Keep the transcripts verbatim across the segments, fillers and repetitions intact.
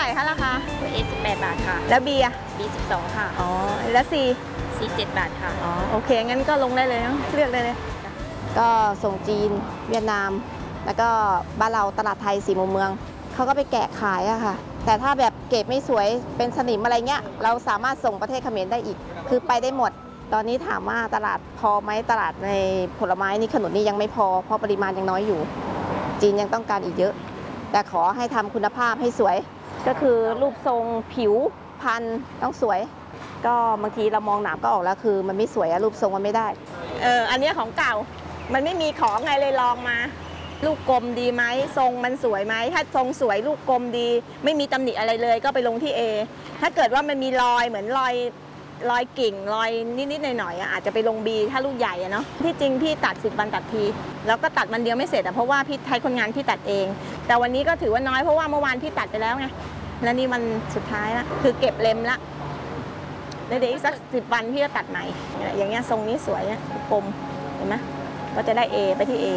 ร่คะราคาเอสิบแปดบาทค่ะแล้วบีอะบีสิบสองค่ะอ๋อแล้วซีซีเจ็ดบาทค่ะอ๋อโอเคงั้นก็ลงได้เลยเนาะเลือกได้เลยก็ส่งจีนเวียดนามแล้วก็บ้านเราตลาดไทยสี่มุมเมืองเขาก็ไปแกะขายอะค่ะแต่ถ้าแบบเก็บไม่สวยเป็นสนิมอะไรเงี้ยเราสามารถส่งประเทศเขมรได้อีกคือไปได้หมดตอนนี้ถามว่าตลาดพอไหมตลาดในผลไม้นี่ขนุนนี่ยังไม่พอเพราะปริมาณยังน้อยอยู่จีนยังต้องการอีกเยอะแต่ขอให้ทำคุณภาพให้สวยก็คือรูปทรงผิวพันธุ์ต้องสวยก็บางทีเรามองหนามก็ออกแล้วคือมันไม่สวยอะรูปทรงมันไม่ได้เอออันนี้ของเก่ามันไม่มีของไงเลยลองมาลูกกลมดีไหมทรงมันสวยไหมถ้าทรงสวยลูกกลมดีไม่มีตำหนิอะไรเลยก็ไปลงที่ A ถ้าเกิดว่ามันมีรอยเหมือนรอยรอยกิ่งรอยนิดๆหน่อยๆอาจจะไปลง B ถ้าลูกใหญ่อะเนาะที่จริงพี่ตัดสิบวันตัดทีแล้วก็ตัดวันเดียวไม่เสร็จอะเพราะว่าพี่ใช้คนงานพี่ตัดเองแต่วันนี้ก็ถือว่าน้อยเพราะว่าเมื่อวานพี่ตัดไปแล้วไงแล้วนี่มันสุดท้ายละคือเก็บเล็มละเดี๋ยวอีกสักสิบวันพี่ก็ตัดใหม่อย่างเงี้ยทรงนี้สวยอะกลมเห็นไหมก็จะได้ A ไปที่ A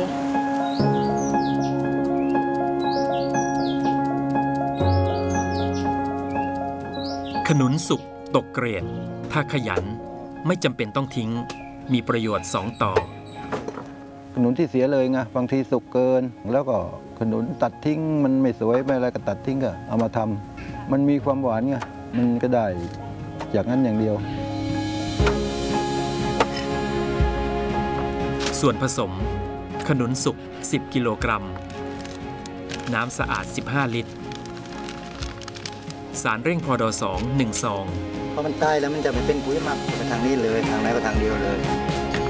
ขนุนสุกตกเกรดถ้าขยันไม่จำเป็นต้องทิ้งมีประโยชน์สองต่อขนุนที่เสียเลยไงบางทีสุกเกินแล้วก็ขนุนตัดทิ้งมันไม่สวยไม่อะไรก็ตัดทิ้งก็เอามาทำมันมีความหวานไงมันก็ได้จากนั้นอย่างเดียวส่วนผสมขนุนสุกสิบกิโลกรัมน้ำสะอาดสิบห้าลิตรสารเร่งพอดอสอง หนึ่งซองพอมันตายแล้วมันจะไม่เป็นปุ๋ยหมักไปทางนี้เลยทางไหนก็ทางเดียวเลย